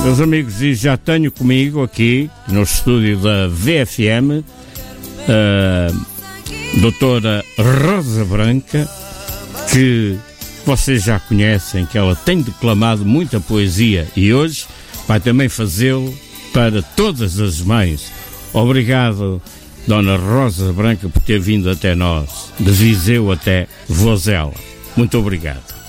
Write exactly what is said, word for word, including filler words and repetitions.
Meus amigos, e já tenho comigo aqui no estúdio da V F M a doutora Rosa Branca, que vocês já conhecem, que ela tem declamado muita poesia e hoje vai também fazê-lo para todas as mães. Obrigado, Dona Rosa Branca, por ter vindo até nós, de Viseu até Vozela. Muito obrigado.